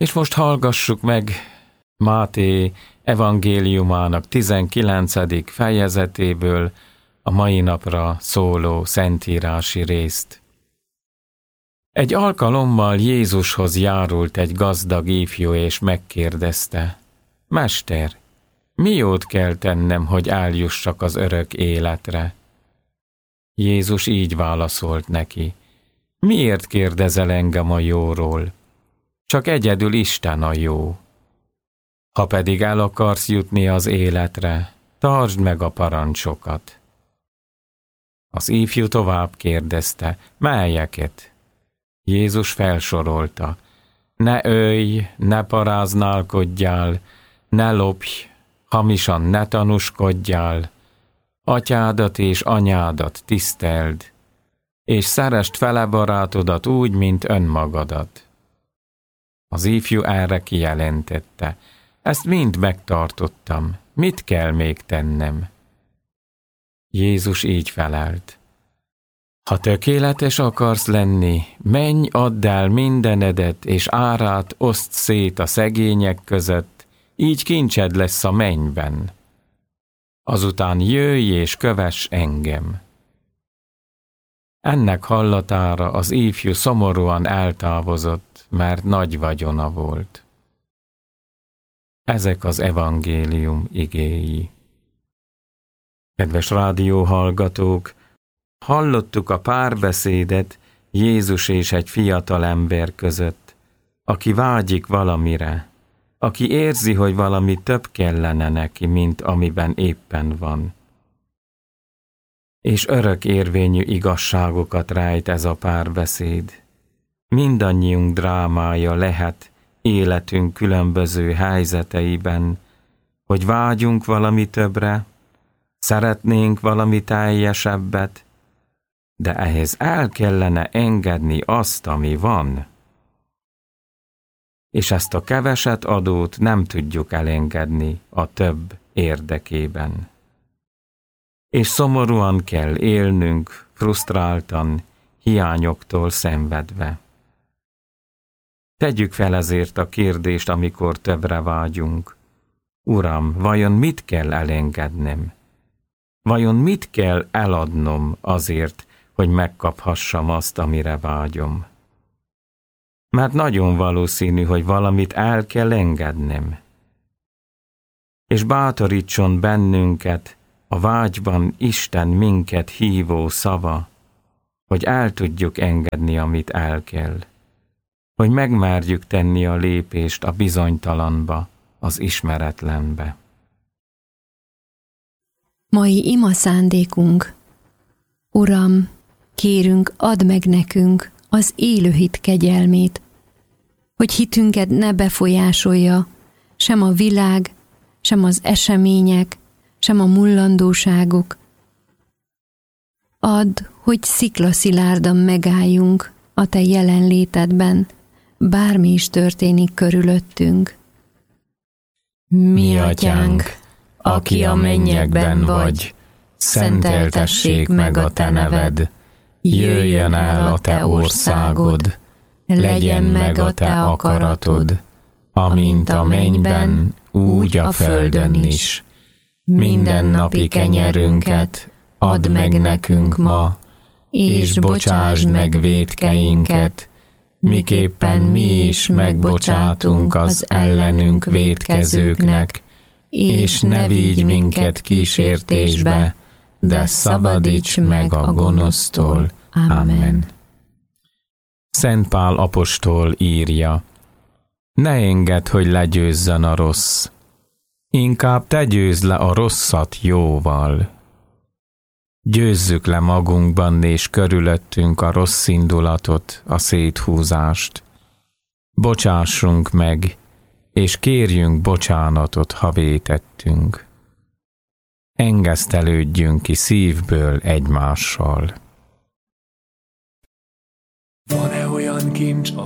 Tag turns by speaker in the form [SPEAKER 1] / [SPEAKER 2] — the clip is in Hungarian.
[SPEAKER 1] És most hallgassuk meg Máté evangéliumának 19. fejezetéből a mai napra szóló szentírási részt. Egy alkalommal Jézushoz járult egy gazdag ifjú, és megkérdezte: Mester, mi jót kell tennem, hogy eljussak az örök életre? Jézus így válaszolt neki: Miért kérdezel engem a jóról? Csak egyedül Isten a jó. Ha pedig el akarsz jutni az életre, tartsd meg a parancsokat. Az ifjú tovább kérdezte: Melyeket? Jézus felsorolta: Ne ölj, ne paráználkodjál, ne lopj, hamisan ne tanúskodjál, atyádat és anyádat tiszteld, és szeresd fele barátodat úgy, mint önmagadat. Az ifjú erre kijelentette: Ezt mind megtartottam, mit kell még tennem? Jézus így felelt: Ha tökéletes akarsz lenni, menj, add el mindenedet, és árát oszd szét a szegények között, így kincsed lesz a mennyben. Azután jöjj és kövess engem. Ennek hallatára az ifjú szomorúan eltávozott, mert nagy vagyona volt. Ezek az evangélium igéi. Kedves rádióhallgatók, hallottuk a párbeszédet Jézus és egy fiatal ember között, aki vágyik valamire, aki érzi, hogy valami több kellene neki, mint amiben éppen van. És örök érvényű igazságokat rejt ez a párbeszéd. Mindannyiunk drámája lehet életünk különböző helyzeteiben, hogy vágyunk valami többre, szeretnénk valami teljesebbet, de ehhez el kellene engedni azt, ami van. És ezt a keveset adót nem tudjuk elengedni a több érdekében. És szomorúan kell élnünk, frusztráltan, hiányoktól szenvedve. Tegyük fel ezért a kérdést, amikor többre vágyunk. Uram, vajon mit kell elengednem? Vajon mit kell eladnom azért, hogy megkaphassam azt, amire vágyom? Mert nagyon valószínű, hogy valamit el kell engednem. És bátorítson bennünket a vágyban Isten minket hívó szava, hogy el tudjuk engedni, amit el kell, hogy megmerjük tenni a lépést a bizonytalanba, az ismeretlenbe.
[SPEAKER 2] Mai ima szándékunk: Uram, kérünk, add meg nekünk az élő hit kegyelmét, hogy hitünket ne befolyásolja sem a világ, sem az események, sem a mullandóságok. Add, hogy sziklaszilárdan megálljunk a Te jelenlétedben, bármi is történik körülöttünk.
[SPEAKER 3] Mi atyánk, aki a mennyekben vagy, szenteltessék meg a Te neved, jöjjön el a Te országod, legyen meg a Te akaratod, amint a mennyben, úgy a földön is. Mindennapi kenyerünket add meg nekünk ma, és bocsásd meg vétkeinket, miképpen mi is megbocsátunk az ellenünk vétkezőknek, és ne vigy minket kísértésbe, de szabadíts meg a gonosztól. Amen.
[SPEAKER 1] Szent Pál apostol írja: Ne engedd, hogy legyőzzön a rossz, inkább te győzd le a rosszat jóval. Győzzük le magunkban és körülöttünk a rossz indulatot, a széthúzást. Bocsássunk meg, és kérjünk bocsánatot, ha vétettünk. Engesztelődjünk ki szívből egymással.
[SPEAKER 3] Van-e olyan kincs,